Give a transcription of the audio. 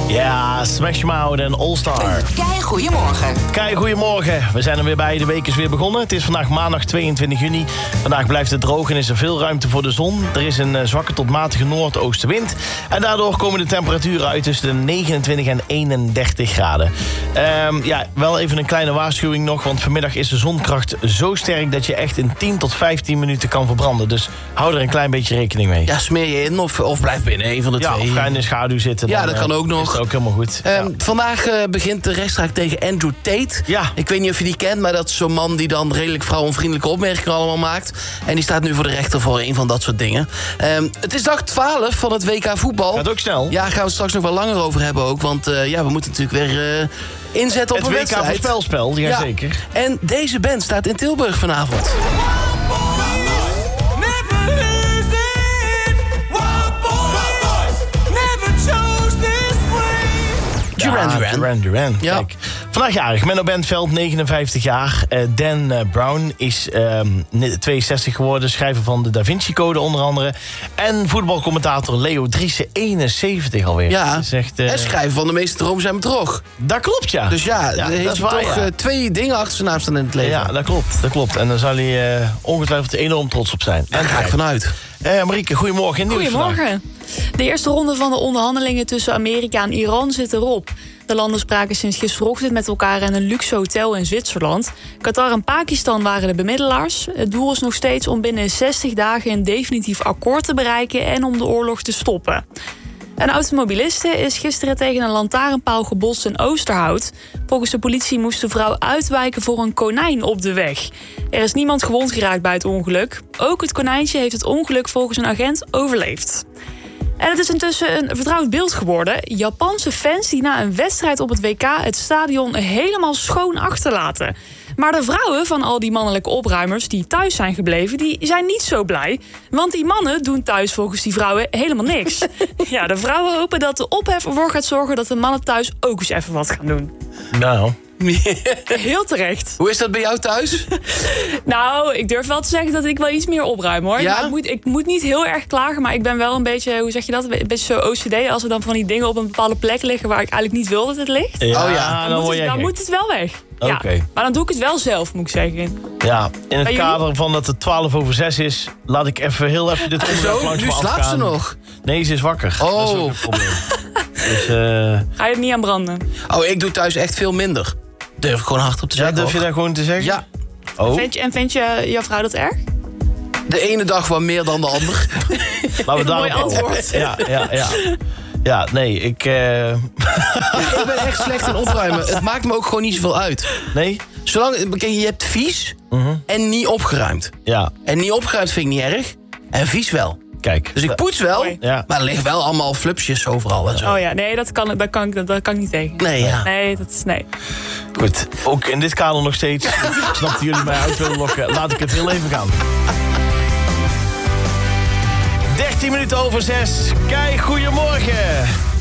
Ja, Smash Mouth en All Star. Goedemorgen. Goedemorgen. We zijn er weer bij. De week is weer begonnen. Het is vandaag maandag 22 juni. Vandaag blijft het droog en is er veel ruimte voor de zon. Er is een zwakke tot matige noordoostenwind. En daardoor komen de temperaturen uit tussen de 29 en 31 graden. Wel even een kleine waarschuwing nog. Want vanmiddag is de zonkracht zo sterk dat je echt in 10 tot 15 minuten kan verbranden. Dus hou er een klein beetje rekening mee. Ja, smeer je in of blijf binnen. Een van de twee. Of ga in de schaduw zitten. Ja, dat kan ook nog. Is ook helemaal goed. Vandaag begint de rechtszaak tegen Andrew Tate. Ja. Ik weet niet of je die kent, maar dat is zo'n man die dan redelijk vrouwonvriendelijke opmerkingen allemaal maakt. En die staat nu voor de rechter voor een van dat soort dingen. Het is dag 12 van het WK voetbal. Gaat ook snel. Ja, gaan we het straks nog wel langer over hebben ook. Want we moeten natuurlijk weer inzetten op een wedstrijd. Het WK-voorspelspel, ja zeker. En deze band staat in Tilburg vanavond. Duran. Ja. Kijk. Vandaag jarig. Menno Bentveld, 59 jaar. Dan Brown is 62 geworden. Schrijver van de Da Vinci Code onder andere. En voetbalcommentator Leo Driessen, 71 alweer. Ja, dat is echt, en schrijver van De Meeste Dromen zijn bedrog. Dat klopt, ja. Dus heeft hij toch 2 dingen achter zijn naam staan in het leven. Ja, dat klopt. En daar zal hij ongetwijfeld enorm trots op zijn. Daar ga ik vanuit. Marieke, goedemorgen. Goedemorgen. De eerste ronde van de onderhandelingen tussen Amerika en Iran zit erop. De landen spraken sinds gisterochtend met elkaar in een luxe hotel in Zwitserland. Qatar en Pakistan waren de bemiddelaars. Het doel is nog steeds om binnen 60 dagen een definitief akkoord te bereiken en om de oorlog te stoppen. Een automobiliste is gisteren tegen een lantaarnpaal gebotst in Oosterhout. Volgens de politie moest de vrouw uitwijken voor een konijn op de weg. Er is niemand gewond geraakt bij het ongeluk. Ook het konijntje heeft het ongeluk volgens een agent overleefd. En het is intussen een vertrouwd beeld geworden. Japanse fans die na een wedstrijd op het WK het stadion helemaal schoon achterlaten. Maar de vrouwen van al die mannelijke opruimers die thuis zijn gebleven, die zijn niet zo blij. Want die mannen doen thuis volgens die vrouwen helemaal niks. Ja, de vrouwen hopen dat de ophef ervoor gaat zorgen dat de mannen thuis ook eens even wat gaan doen. Nou. Heel terecht. Hoe is dat bij jou thuis? Nou, ik durf wel te zeggen dat ik wel iets meer opruim, hoor. Ja? Nou, ik moet niet heel erg klagen, maar ik ben wel een beetje, hoe zeg je dat? Een beetje zo OCD als er dan van die dingen op een bepaalde plek liggen waar ik eigenlijk niet wil dat het ligt. Ja, dan moet het wel weg. Ja, Oké. maar dan doe ik het wel zelf, moet ik zeggen. Ja, in het Bij kader van dat het 5:12 is, laat ik heel even dit onderwerp langs me Nu afgaan. slaapt ze nog? Nee, ze is wakker. Oh. Dat is ook een probleem. Dus, Ga je er niet aan branden? Oh, ik doe thuis echt veel minder. Durf ik gewoon hardop te zeggen. durf je hoor. dat gewoon te zeggen? Ja. Oh. Vind je jouw vrouw dat erg? De ene dag wat meer dan de ander. Laten we Mooi daarop antwoord. Ja, nee, ik... Ik ben echt slecht in opruimen. Het maakt me ook gewoon niet zoveel uit. Nee? Zolang, kijk, je hebt vies en niet opgeruimd. Ja, En niet opgeruimd vind ik niet erg. En vies wel. kijk. Dus ik poets wel, Mooi. Ja. maar er liggen wel allemaal flupsjes overal en zo. Oh ja, nee, dat kan ik niet tegen. Nee, ja. Nee, dat is... Nee. Goed, ook in dit kader nog steeds. Ik snap dat jullie mij uit willen lokken. Laat ik het heel even gaan. 13 minuten over 6. Kijk, goedemorgen.